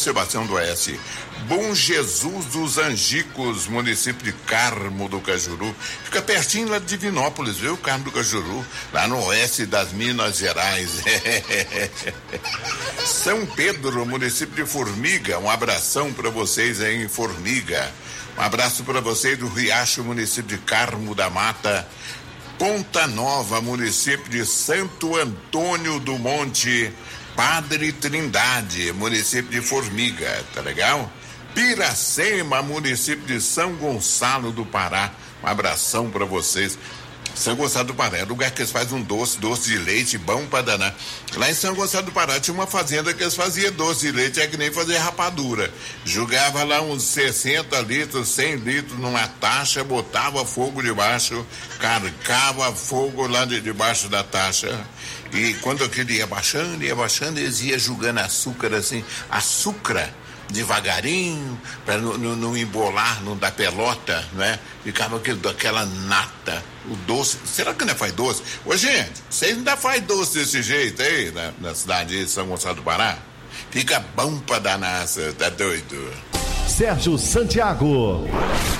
Sebastião do Oeste. Bom Jesus dos Angicos, município de Carmo do Cajuru. Fica pertinho lá de Divinópolis, viu? Carmo do Cajuru, lá no oeste das Minas Gerais. São Pedro, município de Formiga. Um abração para vocês aí em Formiga. Um abraço para vocês do Riacho, município de Carmo da Mata. Ponta Nova, município de Santo Antônio do Monte. Padre Trindade, município de Formiga, tá legal? Piracema, município de São Gonçalo do Pará. Um abração para vocês. São Gonçalo do Pará é lugar que eles fazem um doce de leite bom pra danar. Lá em São Gonçalo do Pará tinha uma fazenda que eles faziam doce de leite, é que nem fazer rapadura. Jogava lá uns 60 litros, 100 litros numa taxa, botava fogo debaixo, carcava fogo lá debaixo da taxa. E quando aquele ia baixando, eles iam jogando açúcar assim, açúcar devagarinho, para não embolar, não dar pelota, né? Ficava aquela nata, o doce. Será que ainda faz doce? Ô, gente, vocês ainda faz doce desse jeito aí, na cidade de São Gonçalo do Pará? Fica bom pra danar, tá doido? Sérgio Santiago.